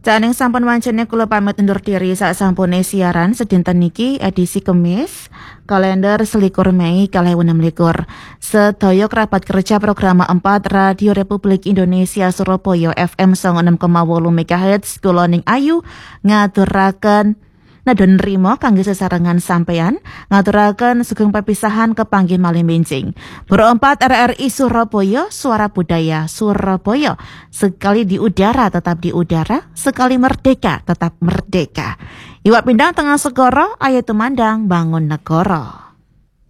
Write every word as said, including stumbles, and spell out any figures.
Saning sampun wancane kula pamit undur diri sak sampune siaran sedinten niki edisi Kemis kalender selikur Mei kalih enem likur. Sedaya kerabat kerja program empat Radio Republik Indonesia Surabaya F M sanga enam koma wolu megahertz kula ning Ayu ngaturaken nadon nrimo kangge sesarengan sampeyan ngaturaken sugeng pepisahan kepanggih malih mincing. Bro empat R R I Surabaya, suara budaya Surabaya. Sekali di udara tetap di udara, sekali merdeka tetap merdeka. Iwak pindang tengah segara, ayo tumandang bangun negara.